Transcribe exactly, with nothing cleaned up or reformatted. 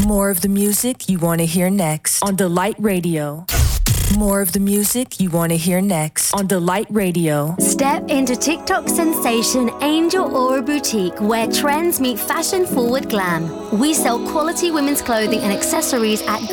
More of the music you want to hear next on Delight Radio. More of the music you want to hear next on Delight Radio. Step into TikTok sensation Angel Aura Boutique, where trends meet fashion-forward glam. We sell quality women's clothing and accessories at